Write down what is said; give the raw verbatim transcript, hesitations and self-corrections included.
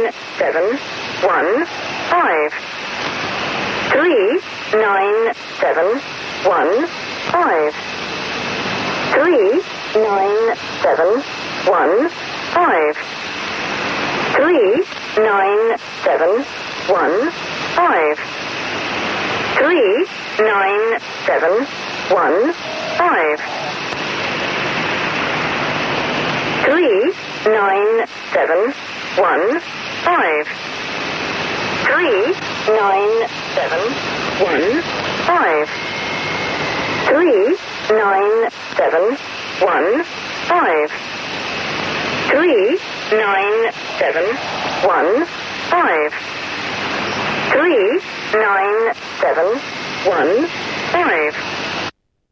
seven one five. Three nine seven one five. Three nine seven one five. Three nine seven one five. Three nine seven one five. Three nine seven one five. Three nine seven one five. Three nine seven one five. Three nine seven one five. Three nine seven one five.